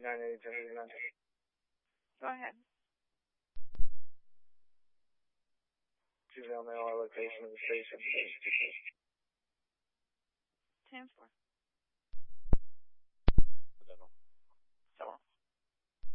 980 Go ahead. Juvenile mail, our location of the station. 10-4.